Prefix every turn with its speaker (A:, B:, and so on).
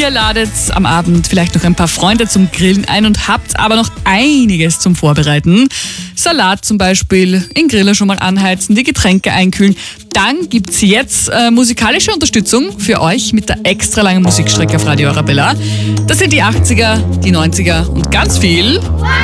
A: Ihr ladet am Abend vielleicht noch ein paar Freunde zum Grillen ein und habt aber noch einiges zum Vorbereiten. Salat zum Beispiel, den Griller schon mal anheizen, die Getränke einkühlen. Dann gibt's jetzt musikalische Unterstützung für euch mit der extra langen Musikstrecke auf Radio Arabella. Das sind die 80er, die 90er und ganz viel